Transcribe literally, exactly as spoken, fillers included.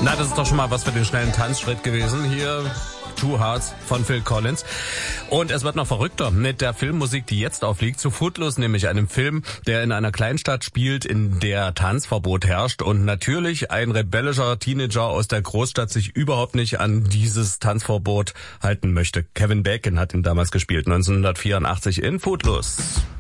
Na, das ist doch schon mal was für den schnellen Tanzschritt gewesen. Hier Two Hearts von Phil Collins. Und es wird noch verrückter mit der Filmmusik, die jetzt aufliegt, zu Footloose, nämlich einem Film, der in einer Kleinstadt spielt, in der Tanzverbot herrscht und natürlich ein rebellischer Teenager aus der Großstadt sich überhaupt nicht an dieses Tanzverbot halten möchte. Kevin Bacon hat ihn damals gespielt, neunzehnhundertvierundachtzig in Footloose.